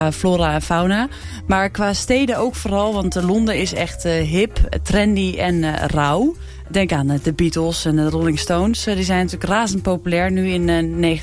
flora en fauna. Maar qua steden ook vooral, want Londen is echt hip, trendy en rauw. Denk aan de Beatles en de Rolling Stones. Die zijn natuurlijk razend populair nu in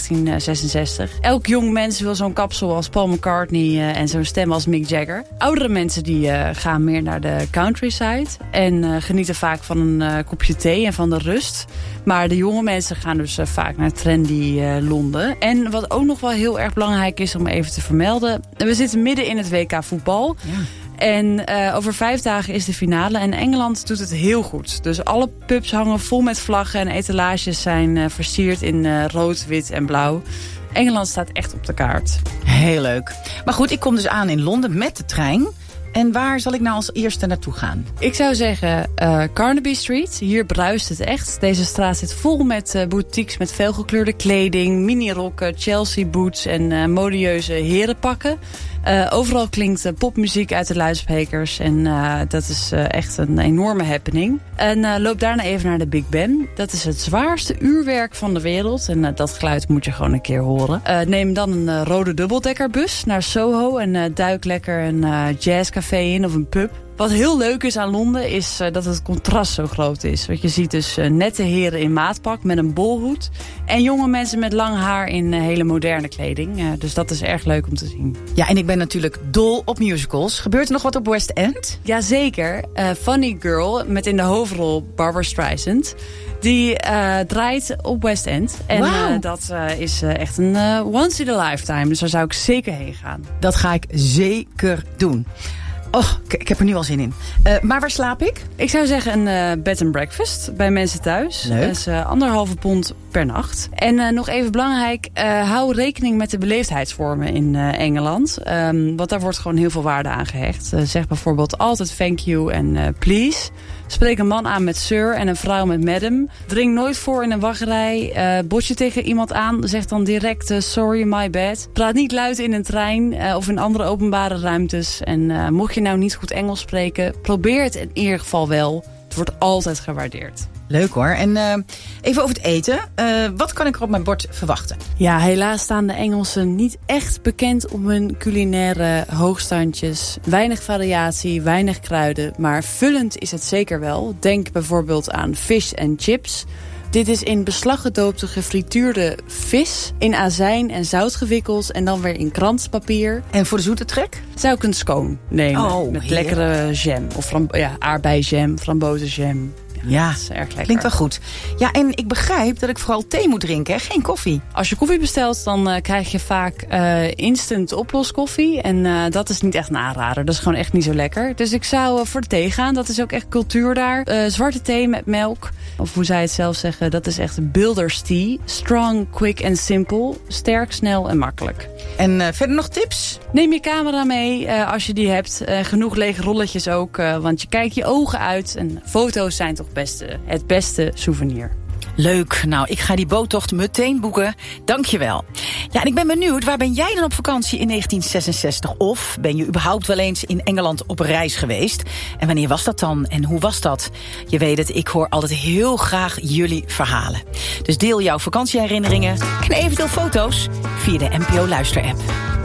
1966. Elk jong mens wil zo'n kapsel als Paul McCartney en zo'n stem als Mick Jagger. Oudere mensen die gaan meer naar de countryside en genieten vaak van een kopje thee en van de rust. Maar de jonge mensen gaan dus vaak naar trendy Londen. En wat ook nog wel heel erg belangrijk is om even te vermelden. We zitten midden in het WK voetbal. Ja. En over 5 dagen is de finale en Engeland doet het heel goed. Dus alle pubs hangen vol met vlaggen en etalages zijn versierd in rood, wit en blauw. Engeland staat echt op de kaart. Heel leuk. Maar goed, ik kom dus aan in Londen met de trein. En waar zal ik nou als eerste naartoe gaan? Ik zou zeggen Carnaby Street. Hier bruist het echt. Deze straat zit vol met boutiques met felgekleurde kleding, minirokken, Chelsea boots en modieuze herenpakken. Overal klinkt popmuziek uit de luidsprekers. En dat is echt een enorme happening. En loop daarna even naar de Big Ben. Dat is het zwaarste uurwerk van de wereld. En dat geluid moet je gewoon een keer horen. Neem dan een rode dubbeldekkerbus naar Soho. En duik lekker een jazzcafé in of een pub. Wat heel leuk is aan Londen is dat het contrast zo groot is. Want je ziet dus nette heren in maatpak met een bolhoed. En jonge mensen met lang haar in hele moderne kleding. Dus dat is erg leuk om te zien. Ja, en ik ben natuurlijk dol op musicals. Gebeurt er nog wat op West End? Jazeker. Funny Girl met in de hoofdrol Barbra Streisand. Die draait op West End. En dat is echt een once in a lifetime. Dus daar zou ik zeker heen gaan. Dat ga ik zeker doen. Oh, ik heb er nu al zin in. Maar waar slaap ik? Ik zou zeggen een bed and breakfast bij mensen thuis. Leuk. Dat is £1,5 per nacht. En nog even belangrijk, hou rekening met de beleefdheidsvormen in Engeland. Want daar wordt gewoon heel veel waarde aan gehecht. Zeg bijvoorbeeld altijd thank you en please. Spreek een man aan met sir en een vrouw met madam. Dring nooit voor in een wachtrij. Bots je tegen iemand aan, zeg dan direct sorry, my bad. Praat niet luid in een trein of in andere openbare ruimtes. En mocht je nou niet goed Engels spreken, probeer het in ieder geval wel. Het wordt altijd gewaardeerd. Leuk hoor. En even over het eten. Wat kan ik er op mijn bord verwachten? Ja, helaas staan de Engelsen niet echt bekend om hun culinaire hoogstandjes. Weinig variatie, weinig kruiden. Maar vullend is het zeker wel. Denk bijvoorbeeld aan fish and chips. Dit is in beslag gedoopte gefrituurde vis, in azijn en zout gewikkeld en dan weer in krantspapier. En voor de zoete trek? Zou ik een scone nemen met lekkere jam of aardbeienjam, frambozenjam. Ja, dat is erg lekker. Klinkt wel goed. Ja, en ik begrijp dat ik vooral thee moet drinken, hè? Geen koffie. Als je koffie bestelt, dan krijg je vaak instant oploskoffie. En dat is niet echt een aanrader. Dat is gewoon echt niet zo lekker. Dus ik zou voor de thee gaan. Dat is ook echt cultuur daar. Zwarte thee met melk. Of hoe zij het zelf zeggen, dat is echt builder's tea. Strong, quick en simple. Sterk, snel en makkelijk. En verder nog tips? Neem je camera mee als je die hebt. Genoeg lege rolletjes ook. Want je kijkt je ogen uit. En foto's zijn toch het beste souvenir. Leuk. Nou, ik ga die boottocht meteen boeken. Dankjewel. Ja, en ik ben benieuwd, waar ben jij dan op vakantie in 1966? Of ben je überhaupt wel eens in Engeland op reis geweest? En wanneer was dat dan? En hoe was dat? Je weet het, ik hoor altijd heel graag jullie verhalen. Dus deel jouw vakantieherinneringen en eventueel foto's via de NPO Luister-app.